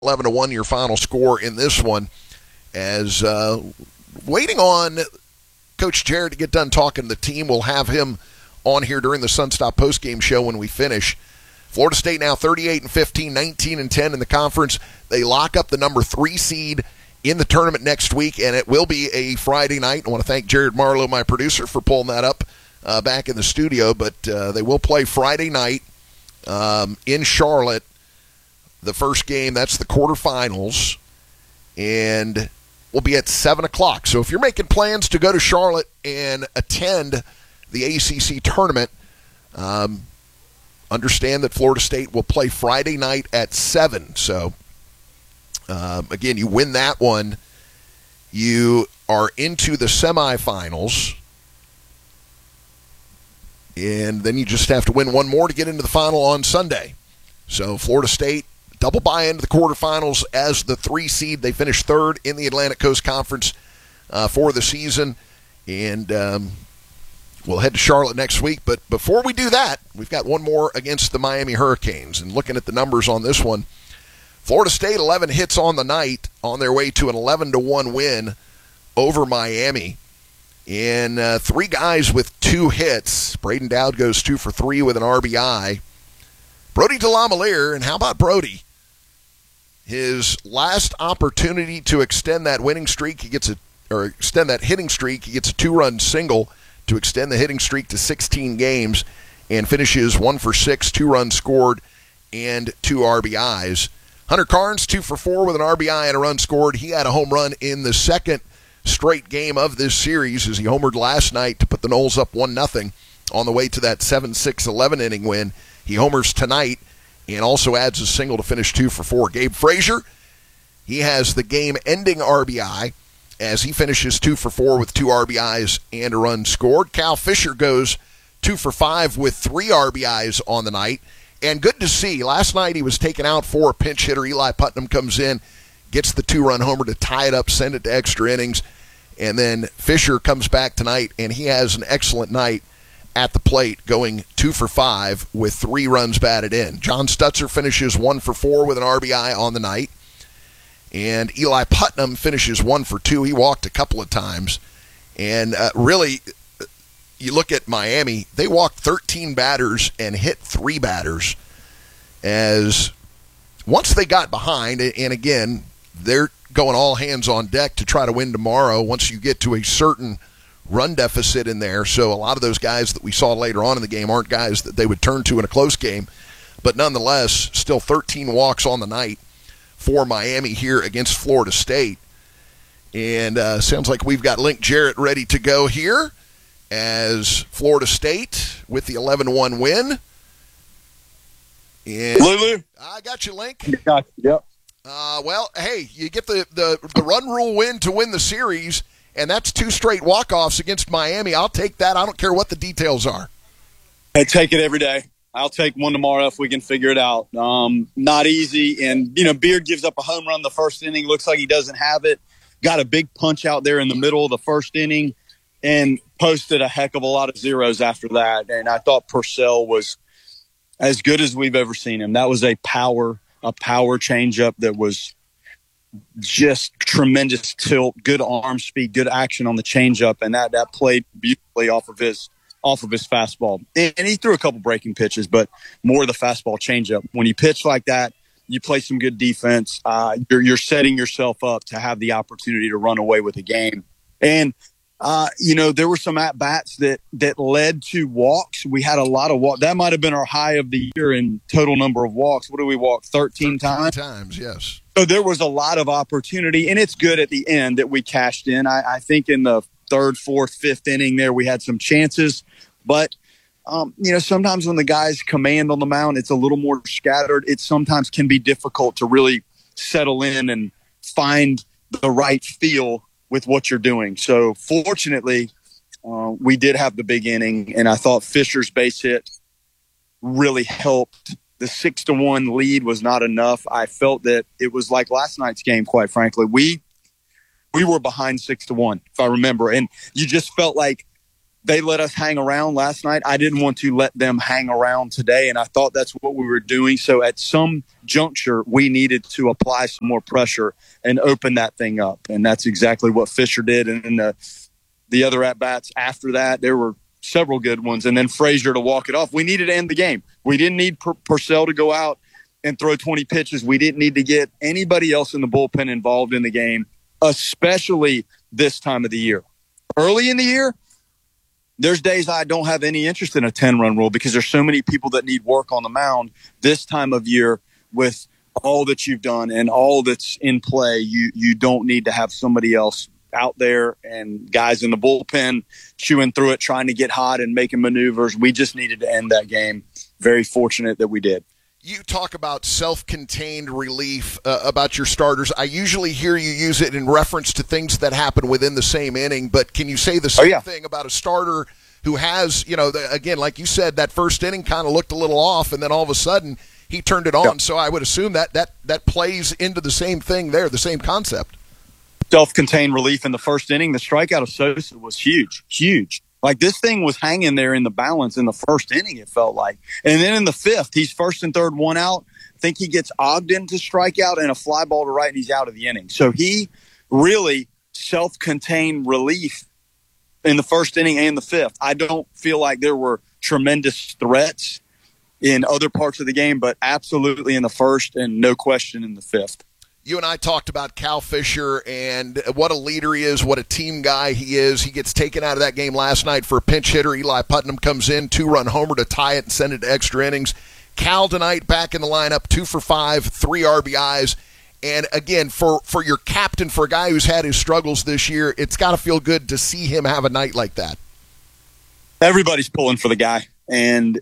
11-1 your final score in this one, as waiting on Coach Jarrett to get done talking to the team. We'll have him on here during the Sunstop postgame show when we finish. Florida State now 38-15, 19-10 in the conference. They lock up the number 3 seed in the tournament next week, and it will be a Friday night. I want to thank Jared Marlowe, my producer, for pulling that up back in the studio, but they will play Friday night in Charlotte. The first game, that's the quarterfinals, and will be at 7 o'clock. So if you're making plans to go to Charlotte and attend the ACC tournament, understand that Florida State will play Friday night at 7. So, again, you win that one, you are into the semifinals, and then you just have to win one more to get into the final on Sunday. So Florida State double bye into the quarterfinals as the 3 seed. They finished 3rd in the Atlantic Coast Conference for the season. And we'll head to Charlotte next week. But before we do that, we've got one more against the Miami Hurricanes. And looking at the numbers on this one, Florida State 11 hits on the night on their way to an 11-1 win over Miami. And 3 guys with 2 hits. Braden Dowd goes 2 for 3 with an RBI. Brody DeLamielleure, and how about Brody? His last opportunity to extend that winning streak, extend that hitting streak, he gets a 2-run single to extend the hitting streak to 16 games and finishes 1 for 6, 2 runs scored, and 2 RBIs. Hunter Carnes, 2 for 4 with an RBI and a run scored. He had a home run in the second straight game of this series as he homered last night to put the Noles up 1-0 on the way to that 7-6, 11-inning win. He homers tonight and also adds a single to finish 2 for 4. Gabe Frazier, he has the game-ending RBI as he finishes 2 for 4 with 2 RBIs and a run scored. Cal Fisher goes 2 for 5 with 3 RBIs on the night. And good to see, last night he was taken out for a pinch hitter. Eli Putnam comes in, gets the 2-run homer to tie it up, send it to extra innings. And then Fisher comes back tonight, and he has an excellent night at the plate, going 2 for 5 with 3 runs batted in. John Stutzer finishes 1 for 4 with an RBI on the night. And Eli Putnam finishes 1 for 2. He walked a couple of times. And really, you look at Miami, they walked 13 batters and hit 3 batters. As once they got behind, and again, they're going all hands on deck to try to win tomorrow once you get to a certain run deficit in there. So a lot of those guys that we saw later on in the game aren't guys that they would turn to in a close game. But nonetheless, still 13 walks on the night for Miami here against Florida State. And sounds like we've got Link Jarrett ready to go here as Florida State with the 11-1 win. And Lulu. I got you, Link. Got you, yep. Well, hey, you get the run rule win to win the series, and that's 2 straight walk-offs against Miami. I'll take that. I don't care what the details are. I take it every day. I'll take one tomorrow if we can figure it out. Not easy. And, Beard gives up a home run the first inning. Looks like he doesn't have it. Got a big punch out there in the middle of the first inning and posted a heck of a lot of zeros after that. And I thought Purcell was as good as we've ever seen him. That was a power changeup that was just tremendous tilt, good arm speed, good action on the changeup, and that played beautifully off of his fastball. And he threw a couple breaking pitches, but more of the fastball changeup. When you pitch like that, you play some good defense. You're setting yourself up to have the opportunity to run away with the game. And there were some at-bats that led to walks. We had a lot of walks. That might have been our high of the year in total number of walks. What did we walk, 13 times? 13 times, yes. So there was a lot of opportunity, and it's good at the end that we cashed in. I think in the 3rd, 4th, 5th inning there we had some chances. But, sometimes when the guys command on the mound, it's a little more scattered. It sometimes can be difficult to really settle in and find the right feel with what you're doing. So fortunately, we did have the big inning, and I thought Fisher's base hit really helped. The 6-1 lead was not enough. I felt that it was like last night's game, quite frankly. We were behind 6-1, if I remember, and you just felt like they let us hang around last night. I didn't want to let them hang around today, and I thought that's what we were doing. So at some juncture, we needed to apply some more pressure and open that thing up, and that's exactly what Fisher did. And the other at-bats after that, there were several good ones, and then Frazier to walk it off. We needed to end the game. We didn't need Purcell to go out and throw 20 pitches. We didn't need to get anybody else in the bullpen involved in the game, especially this time of the year. Early in the year, there's days I don't have any interest in a 10-run rule because there's so many people that need work on the mound. This time of year, with all that you've done and all that's in play, you don't need to have somebody else out there and guys in the bullpen chewing through it, trying to get hot and making maneuvers. We just needed to end that game. Very fortunate that we did. You talk about self-contained relief about your starters. I usually hear you use it in reference to things that happen within the same inning, but can you say the same thing about a starter who has, again, like you said, that first inning kind of looked a little off, and then all of a sudden he turned it on. Yep. So I would assume that plays into the same thing there, the same concept. Self-contained relief in the first inning. The strikeout of Sosa was huge. Like, this thing was hanging there in the balance in the first inning, it felt like. And then in the fifth, he's first and third, one out. I think he gets Ogden to strike out and a fly ball to right, and he's out of the inning. So he really self-contained relief in the first inning and the fifth. I don't feel like there were tremendous threats in other parts of the game, but absolutely in the first and no question in the fifth. You and I talked about Cal Fisher and what a leader he is, what a team guy he is. He gets taken out of that game last night for a pinch hitter. Eli Putnam comes in, 2-run homer to tie it and send it to extra innings. Cal tonight back in the lineup, 2 for 5, 3 RBIs. And again, for your captain, for a guy who's had his struggles this year, it's got to feel good to see him have a night like that. Everybody's pulling for the guy. And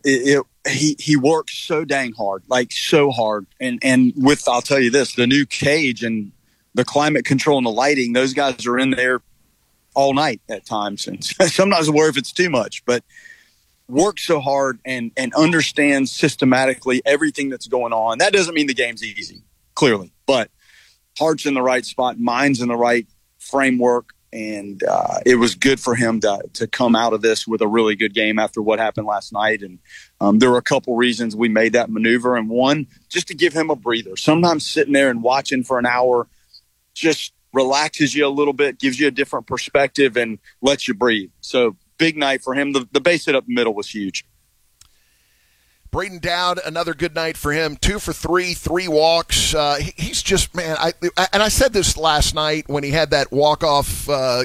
he works so dang hard, like so hard. And with, I'll tell you this, the new cage and the climate control and the lighting, those guys are in there all night at times. And sometimes I worry if it's too much, but works so hard and understands systematically everything that's going on. That doesn't mean the game's easy, clearly, but heart's in the right spot, mind's in the right framework. And it was good for him to come out of this with a really good game after what happened last night. And there were a couple reasons we made that maneuver. And one, just to give him a breather. Sometimes sitting there and watching for an hour just relaxes you a little bit, gives you a different perspective, and lets you breathe. So big night for him. The base hit up the middle was huge. Braden Dowd, another good night for him. 2 for 3, 3 walks. He's just, man, I said this last night when he had that walk-off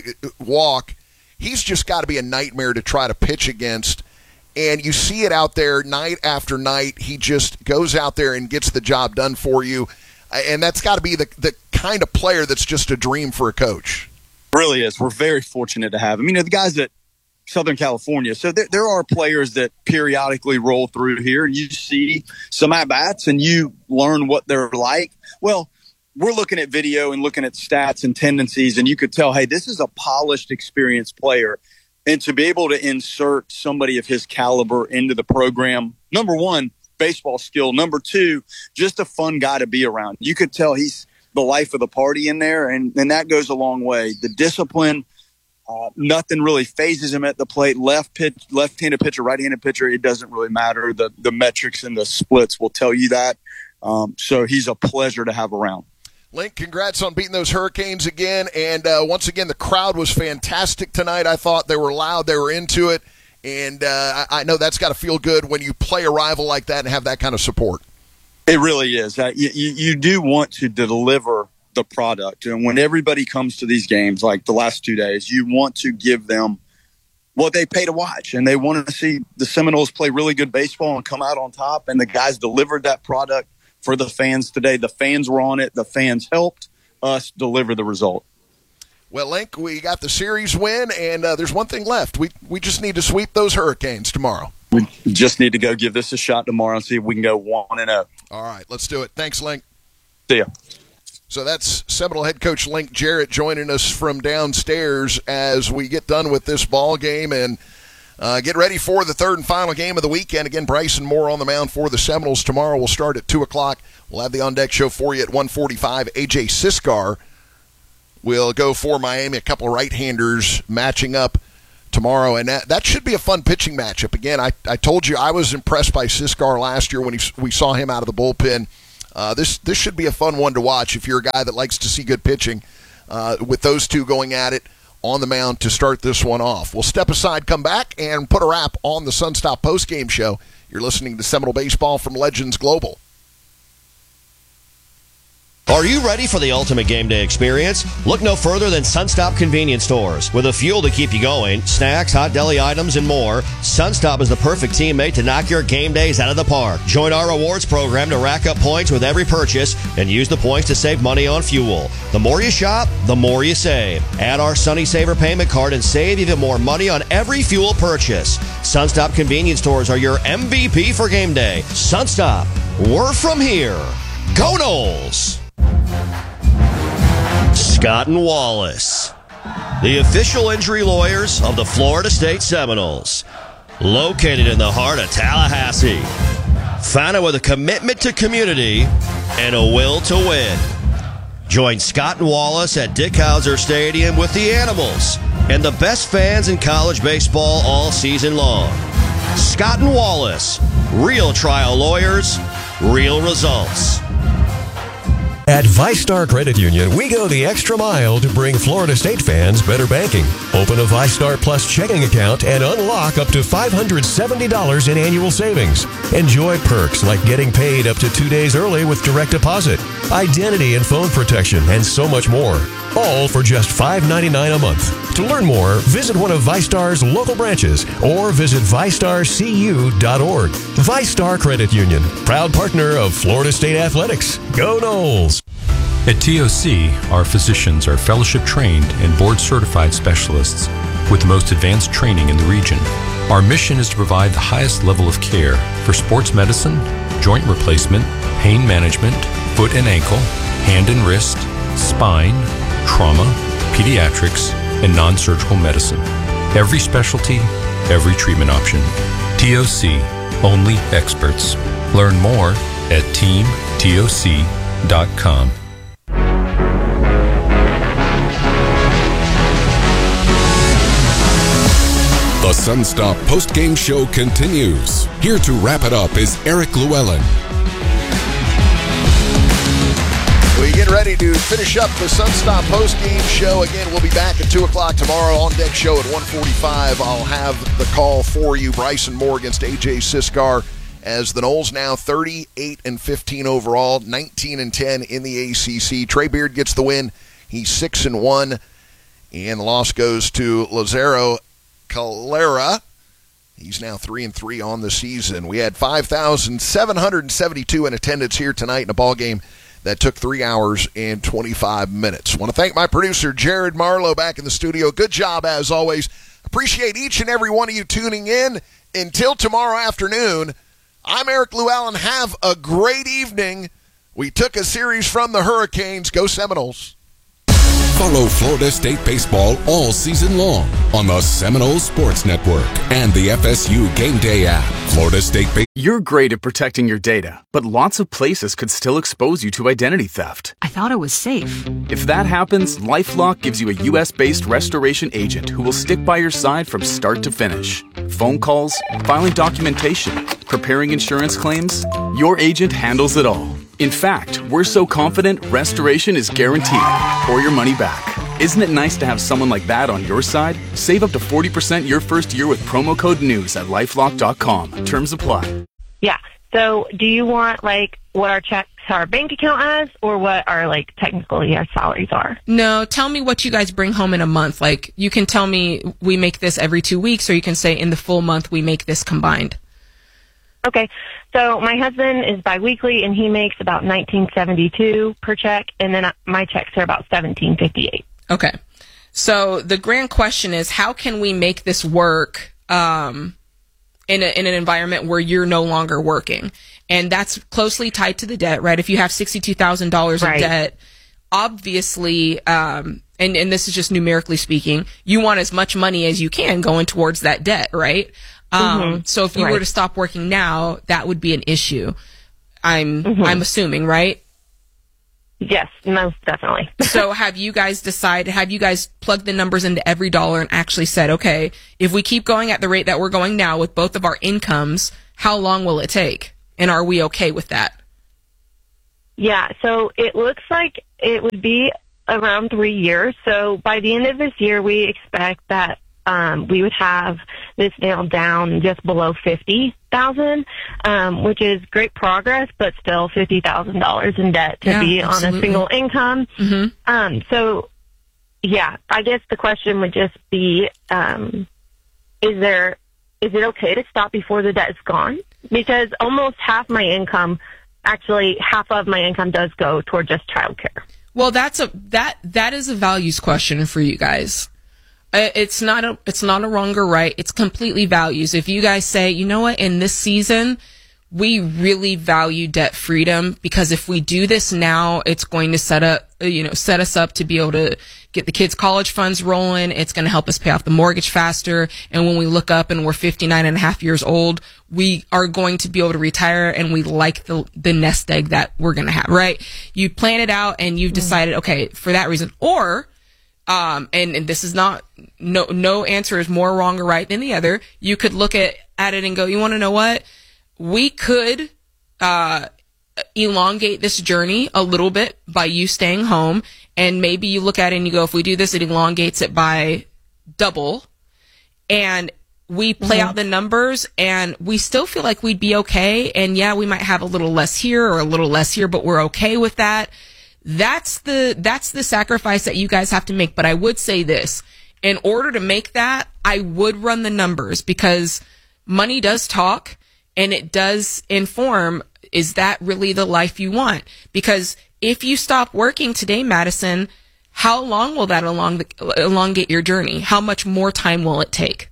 walk. He's just got to be a nightmare to try to pitch against. And you see it out there night after night. He just goes out there and gets the job done for you. And that's got to be the kind of player that's just a dream for a coach. It really is. We're very fortunate to have him. The guys that Southern California. So there are players that periodically roll through here, and you see some at-bats and you learn what they're like. Well, we're looking at video and looking at stats and tendencies, and you could tell, hey, this is a polished, experienced player. And to be able to insert somebody of his caliber into the program, number one, baseball skill. Number two, just a fun guy to be around. You could tell he's the life of the party in there, and that goes a long way. The discipline, nothing really phases him at the plate. Left-handed pitcher, right-handed pitcher, it doesn't really matter. The metrics and the splits will tell you that. So he's a pleasure to have around. Link, congrats on beating those Hurricanes again. And once again, the crowd was fantastic tonight. I thought they were loud. They were into it. And I know that's got to feel good when you play a rival like that and have that kind of support. It really is. You do want to deliver the product. And when everybody comes to these games, like the last 2 days, you want to give them what they pay to watch. And they want to see the Seminoles play really good baseball and come out on top. And the guys delivered that product for the fans today. The fans were on it. The fans helped us deliver the result. Well, Link, we got the series win, and there's one thing left. We just need to sweep those Hurricanes tomorrow. We just need to go give this a shot tomorrow and see if we can go 1-0. All right, let's do it. Thanks, Link. See ya. So that's Seminole head coach Link Jarrett joining us from downstairs as we get done with this ball game and get ready for the third and final game of the weekend. Again, Bryson Moore on the mound for the Seminoles. Tomorrow we'll start at 2 o'clock. We'll have the on-deck show for you at 1:45. A.J. Siskar will go for Miami. A couple of right-handers matching up tomorrow, and that should be a fun pitching matchup. Again, I told you I was impressed by Siskar last year when we saw him out of the bullpen. This should be a fun one to watch if you're a guy that likes to see good pitching with those two going at it on the mound to start this one off. We'll step aside, come back, and put a wrap on the Sunstop postgame show. You're listening to Seminole Baseball from Legends Global. Are you ready for the ultimate game day experience? Look no further than Sunstop Convenience Stores. With a fuel to keep you going, snacks, hot deli items, and more, Sunstop is the perfect teammate to knock your game days out of the park. Join our rewards program to rack up points with every purchase and use the points to save money on fuel. The more you shop, the more you save. Add our Sunny Saver payment card and save even more money on every fuel purchase. Sunstop Convenience Stores are your MVP for game day. Sunstop, we're from here. Go Noles! Scott and Wallace, the official injury lawyers of the Florida State Seminoles, located in the heart of Tallahassee, founded with a commitment to community and a will to win. Join Scott and Wallace at Dick Howser Stadium with the Animals and the best fans in college baseball all season long. Scott and Wallace, real trial lawyers, real results. At VyStar Credit Union, we go the extra mile to bring Florida State fans better banking. Open a VyStar Plus checking account and unlock up to $570 in annual savings. Enjoy perks like getting paid up to 2 days early with direct deposit, identity and phone protection, and so much more. All for just $5.99 a month. To learn more, visit one of VyStar's local branches or visit VyStarCU.org. VyStar Credit Union, proud partner of Florida State Athletics. Go Noles! At TOC, our physicians are fellowship-trained and board-certified specialists with the most advanced training in the region. Our mission is to provide the highest level of care for sports medicine, joint replacement, pain management, foot and ankle, hand and wrist, spine, trauma, pediatrics, and non-surgical medicine. Every specialty, every treatment option. TOC, only experts. Learn more at teamtoc.com. The Sunstop postgame show continues. Here to wrap it up is Eric Llewellyn. We get ready to finish up the Sunstop postgame show. Again, we'll be back at 2 o'clock tomorrow. On deck show at 1:45. I'll have the call for you. Bryson Moore against A.J. Siskar, as the Noles now 38-15 overall, 19-10 in the ACC. Trey Beard gets the win. He's 6-1, and the loss goes to Lazaro Calera. He's now 3-3 on the season. We had 5,772 in attendance here tonight in a ball game that took 3 hours and 25 minutes. I want to thank my producer, Jared Marlowe, back in the studio. Good job, as always. Appreciate each and every one of you tuning in. Until tomorrow afternoon, I'm Eric Llewellyn. Have a great evening. We took a series from the Hurricanes. Go Seminoles. Follow Florida State baseball all season long on the Seminole Sports Network and the FSU Game Day app. Florida State You're great at protecting your data, but lots of places could still expose you to identity theft. I thought it was safe. If that happens, LifeLock gives you a U.S.-based restoration agent who will stick by your side from start to finish. Phone calls, filing documentation, preparing insurance claims, your agent handles it all. In fact, we're so confident restoration is guaranteed or your money back. Isn't it nice to have someone like that on your side? Save up to 40% your first year with promo code NEWS at LifeLock.com. Terms apply. Yeah. So do you want, like, what our checks, our bank account has, or what our, like, technically our salaries are? No, tell me what you guys bring home in a month. Like, you can tell me we make this every 2 weeks, or you can say in the full month we make this combined. Okay. So my husband is biweekly, and he makes about $19.72 per check, and then my checks are about $17.58. Okay. So the grand question is, how can we make this work in an environment where you're no longer working? And that's closely tied to the debt, right? If you have $62,000 of debt, obviously, and this is just numerically speaking, you want as much money as you can going towards that debt, right? So if you were to stop working now, that would be an issue. I'm assuming, right? Yes, most definitely. So have you guys plugged the numbers into every dollar and actually said, okay, if we keep going at the rate that we're going now with both of our incomes, how long will it take? And are we okay with that? Yeah, so it looks like it would be around 3 years. So by the end of this year, we expect that we would have this nailed down just below $50,000, which is great progress, but still $50,000 in debt to be on a single income. Mm-hmm. So, yeah, I guess the question would just be, is it okay to stop before the debt is gone? Because almost half of my income does go toward just childcare. Well, that is a values question for you guys. It's not a wrong or right. It's completely values. If you guys say, you know what, in this season, we really value debt freedom because if we do this now, it's going to set us up to be able to get the kids' college funds rolling. It's going to help us pay off the mortgage faster. And when we look up and we're 59 and a half years old, we are going to be able to retire and we like the nest egg that we're going to have, right? You plan it out and you've decided, okay, for that reason. Or, and this is not, no answer is more wrong or right than the other. You could look at it and go, you want to know what? We could, elongate this journey a little bit by you staying home. And maybe you look at it and you go, if we do this, it elongates it by double. And we play out the numbers and we still feel like we'd be okay. And yeah, we might have a little less here or a little less here, but we're okay with that. That's the sacrifice that you guys have to make. But I would say this, in order to make that, I would run the numbers because money does talk and it does inform, is that really the life you want? Because if you stop working today, Madison, how long will that elongate your journey? How much more time will it take?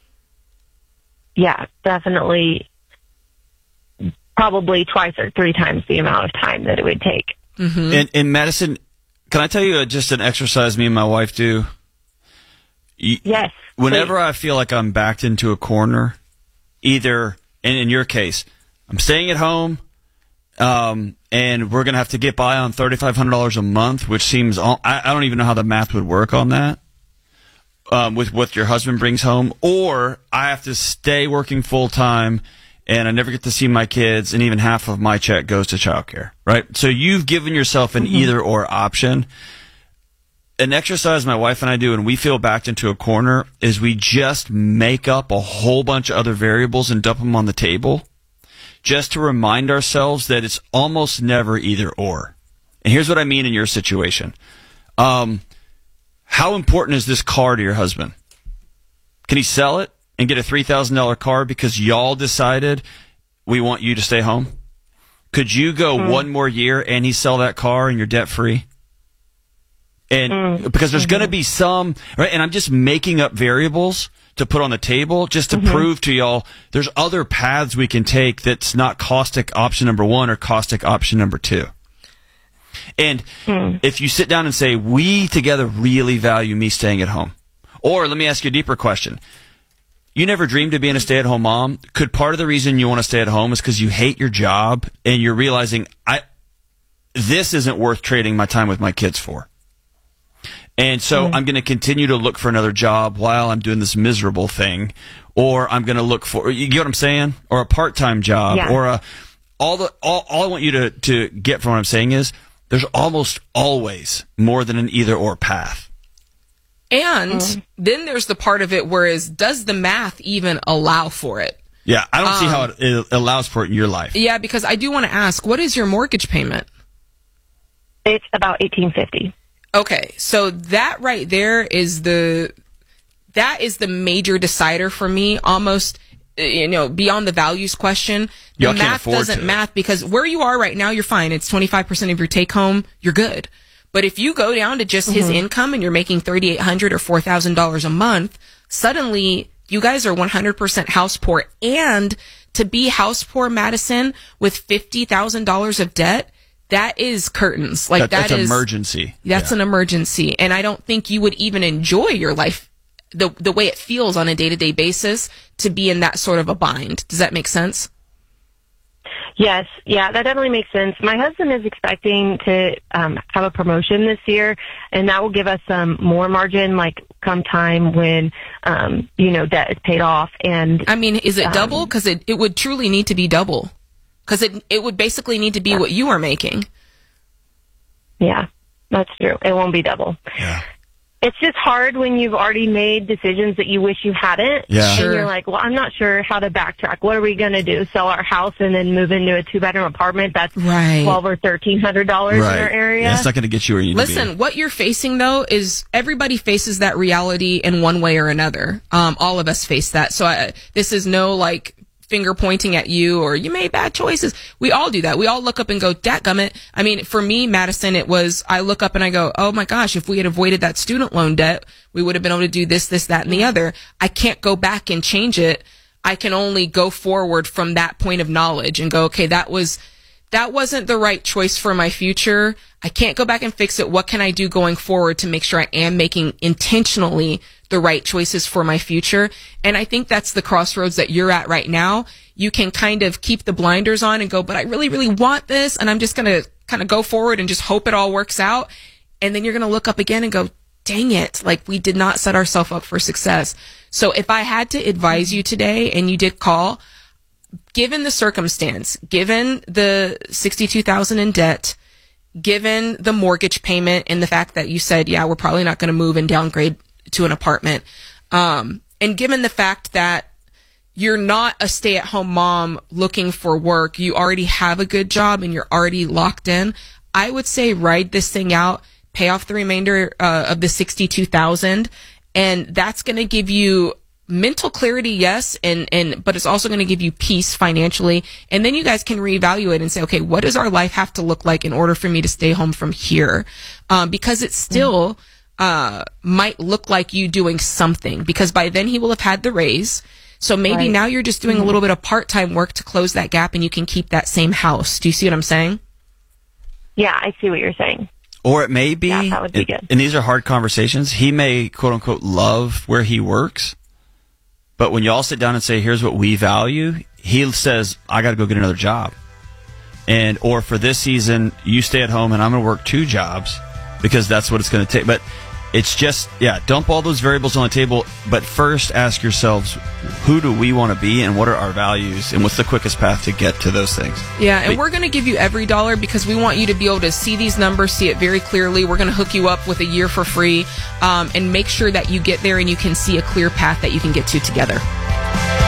Yeah, definitely. Probably twice or three times the amount of time that it would take. Mm-hmm. And Madison, can I tell you just an exercise me and my wife do? Yes. Whenever I feel like I'm backed into a corner, either, and in your case, I'm staying at home, and we're going to have to get by on $3,500 a month, which seems, I don't even know how the math would work on that, with what your husband brings home, or I have to stay working full time and I never get to see my kids, and even half of my check goes to childcare, right? So you've given yourself an either or option. An exercise my wife and I do when we feel backed into a corner is we just make up a whole bunch of other variables and dump them on the table just to remind ourselves that it's almost never either or. And here's what I mean in your situation. How important is this car to your husband? Can he sell it and get a $3,000 car because y'all decided we want you to stay home? Could you go one more year and he sell that car and you're debt free? And because there's going to be some, right? And I'm just making up variables to put on the table just to prove to y'all there's other paths we can take that's not caustic option number one or caustic option number two. And if you sit down and say, we together really value me staying at home. Or let me ask you a deeper question. You never dreamed of being a stay-at-home mom. Could part of the reason you want to stay at home is because you hate your job and you're realizing, this isn't worth trading my time with my kids for? And so I'm going to continue to look for another job while I'm doing this miserable thing, or I'm going to look for, you get what I'm saying? Or a part-time job, or all I want you to get from what I'm saying is there's almost always more than an either-or path. And then there's the part of it where does the math even allow for it? Yeah, I don't see how it allows for it in your life. Yeah, because I do want to ask, what is your mortgage payment? It's about $1,850. Okay, so that right there is the major decider for me, almost, beyond the values question. The math doesn't math because where you are right now, you're fine. It's 25% of your take home, you're good. But if you go down to just his income and you're making $3,800 or $4,000 a month, suddenly you guys are 100% house poor. And to be house poor, Madison, with $50,000 of debt, that is curtains. That's an emergency. That's an emergency. And I don't think you would even enjoy your life the way it feels on a day-to-day basis to be in that sort of a bind. Does that make sense? Yes, yeah, that definitely makes sense. My husband is expecting to have a promotion this year, and that will give us some more margin, like come time when, debt is paid off. And I mean, is it double? Because it would truly need to be double. Because it would basically need to be what you are making. Yeah, that's true. It won't be double. Yeah. It's just hard when you've already made decisions that you wish you hadn't. Yeah. And you're like, well, I'm not sure how to backtrack. What are we going to do? Sell our house and then move into a 2-bedroom apartment that's $1,200 or $1,300 in our area? Yeah, it's not going to get you where you need to be. Listen, what you're facing, though, is everybody faces that reality in one way or another. All of us face that. So this is no, finger pointing at you or you made bad choices. We all do that. We all look up and go, dadgummit. I mean, for me, Madison, I look up and I go, oh my gosh, if we had avoided that student loan debt, we would have been able to do this, that, and the other. I can't go back and change it. I can only go forward from that point of knowledge and go, okay, that wasn't the right choice for my future. I can't go back and fix it. What can I do going forward to make sure I am making intentionally the right choices for my future? And I think that's the crossroads that you're at right now. You can kind of keep the blinders on and go, but I really, really want this. And I'm just going to kind of go forward and just hope it all works out. And then you're going to look up again and go, dang it. We did not set ourselves up for success. So if I had to advise you today and you did call, given the circumstance, given the $62,000 in debt, given the mortgage payment and the fact that you said, yeah, we're probably not going to move and downgrade to an apartment, and given the fact that you're not a stay-at-home mom looking for work, you already have a good job and you're already locked in, I would say ride this thing out, pay off the remainder of the $62,000, and that's going to give you mental clarity, yes, but it's also going to give you peace financially. And then you guys can reevaluate and say, okay, what does our life have to look like in order for me to stay home from here? Because it still might look like you doing something, because by then he will have had the raise. So maybe now you're just doing a little bit of part-time work to close that gap and you can keep that same house. Do you see what I'm saying? Yeah, I see what you're saying. Or it may be, that would be good. And these are hard conversations, he may, quote unquote, love where he works. But when y'all sit down and say, here's what we value, he says, I got to go get another job. Or for this season, you stay at home and I'm going to work 2 jobs because that's what it's going to take. But it's just, dump all those variables on the table. But first ask yourselves, who do we want to be and what are our values and what's the quickest path to get to those things? Yeah, and we're going to give you every dollar because we want you to be able to see these numbers, see it very clearly. We're going to hook you up with a year for free and make sure that you get there and you can see a clear path that you can get to together.